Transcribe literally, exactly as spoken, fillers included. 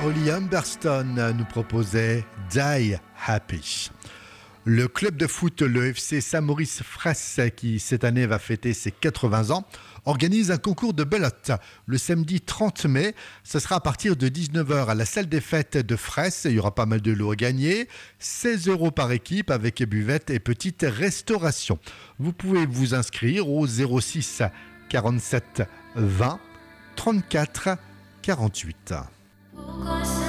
Holly Humberstone nous proposait Die Happy. Le club de foot, le F C Saint-Maurice-Fraisse, qui cette année va fêter ses quatre-vingts ans, organise un concours de belote le samedi trente mai. Ce sera à partir de dix-neuf heures à la salle des fêtes de Fraisse. Il y aura pas mal de lots à gagner. seize euros par équipe avec buvette et petite restauration. Vous pouvez vous inscrire au zéro six quarante-sept vingt trente-quatre quarante-huit. Pourquoi